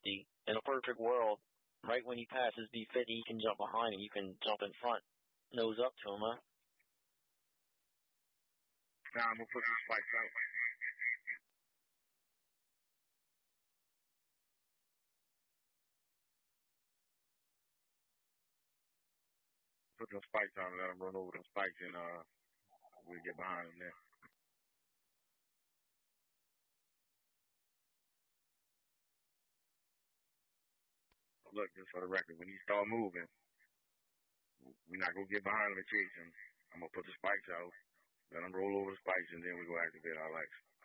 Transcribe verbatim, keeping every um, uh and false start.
fifty. In a perfect world, right when he passes B fifty, you can jump behind him. You can jump in front, nose up to him, huh? Nah, I'm going to put the spikes out. Put the spikes out and let him run over the spikes, and uh, we'll get behind him there. Look, just for the record, when he start moving, we're not going to get behind him and chase him. I'm going to put the spikes out, let him roll over the spikes, and then we're going to activate our lights.